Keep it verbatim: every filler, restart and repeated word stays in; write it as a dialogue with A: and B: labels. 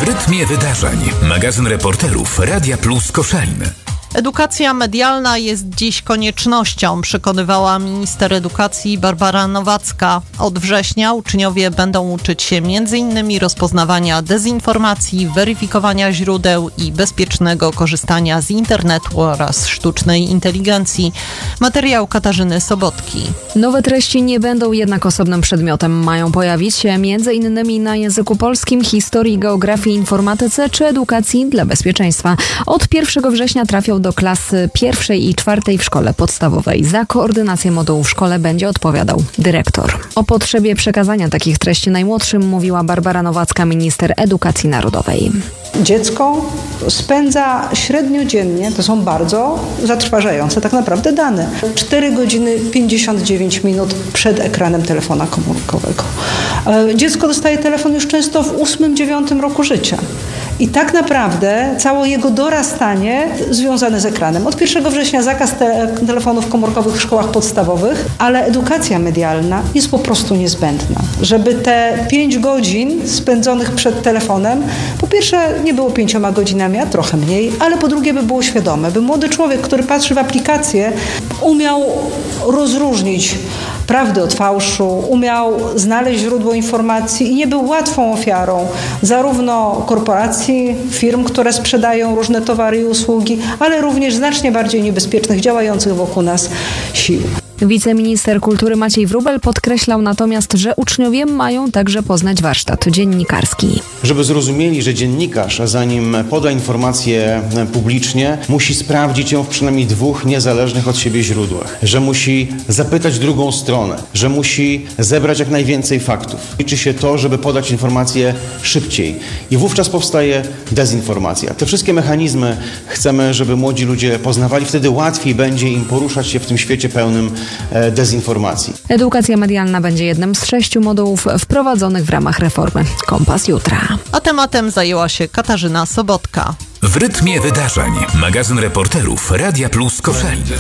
A: W rytmie wydarzeń. Magazyn reporterów Radia Plus Koszalin.
B: Edukacja medialna jest dziś koniecznością, przekonywała minister edukacji Barbara Nowacka. Od września uczniowie będą uczyć się między innymi rozpoznawania dezinformacji, weryfikowania źródeł i bezpiecznego korzystania z internetu oraz sztucznej inteligencji. Materiał Katarzyny Sobotki.
C: Nowe treści nie będą jednak osobnym przedmiotem. Mają pojawić się między innymi na języku polskim, historii, geografii, informatyce czy edukacji dla bezpieczeństwa. Od pierwszego września trafią do klasy pierwszej i czwartej w szkole podstawowej. Za koordynację modułu w szkole będzie odpowiadał dyrektor. O potrzebie przekazania takich treści najmłodszym mówiła Barbara Nowacka, minister edukacji narodowej.
D: Dziecko spędza średnio dziennie, to są bardzo zatrważające tak naprawdę dane, cztery godziny pięćdziesiąt dziewięć minut przed ekranem telefona komórkowego. Dziecko dostaje telefon już często w ósmym, dziewiątym roku życia. I tak naprawdę całe jego dorastanie związane z ekranem. Od pierwszego września zakaz te- telefonów komórkowych w szkołach podstawowych, ale edukacja medialna jest po prostu niezbędna. Żeby te pięć godzin spędzonych przed telefonem, po pierwsze nie było pięcioma godzinami, a trochę mniej, ale po drugie by było świadome, by młody człowiek, który patrzy w aplikację, umiał rozróżnić prawdę od fałszu, umiał znaleźć źródło informacji i nie był łatwą ofiarą zarówno korporacji, firm, które sprzedają różne towary i usługi, ale również znacznie bardziej niebezpiecznych, działających wokół nas sił.
C: Wiceminister kultury Maciej Wróbel podkreślał natomiast, że uczniowie mają także poznać warsztat dziennikarski.
E: Żeby zrozumieli, że dziennikarz, zanim poda informację publicznie, musi sprawdzić ją w przynajmniej dwóch niezależnych od siebie źródłach, że musi zapytać drugą stronę, że musi zebrać jak najwięcej faktów. Liczy się to, żeby podać informację szybciej i wówczas powstaje dezinformacja. Te wszystkie mechanizmy chcemy, żeby młodzi ludzie poznawali, wtedy łatwiej będzie im poruszać się w tym świecie pełnym dezinformacji.
C: Edukacja medialna będzie jednym z sześciu modułów wprowadzonych w ramach reformy. Kompas jutra.
B: A tematem zajęła się Katarzyna Sobotka.
A: W rytmie wydarzeń. Magazyn reporterów Radia Plus Koszalin.